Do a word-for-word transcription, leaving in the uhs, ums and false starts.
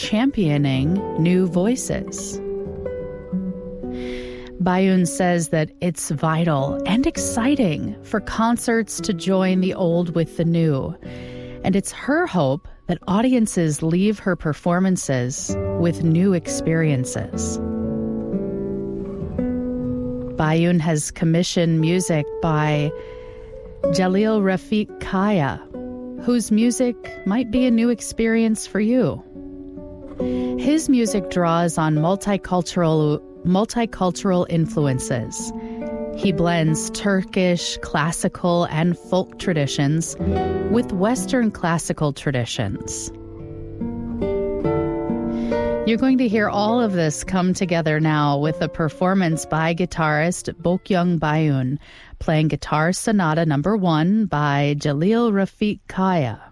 championing new voices. Bayun says that it's vital and exciting for concerts to join the old with the new, and it's her hope that audiences leave her performances with new experiences. Bayun has commissioned music by Jalil Rafiq Kaya, whose music might be a new experience for you. His music draws on multicultural multicultural influences. He blends Turkish, classical, and folk traditions with Western classical traditions. You're going to hear all of this come together now with a performance by guitarist Bokyung Bayun, playing Guitar Sonata Number One by Jalil Rafiq Kaya.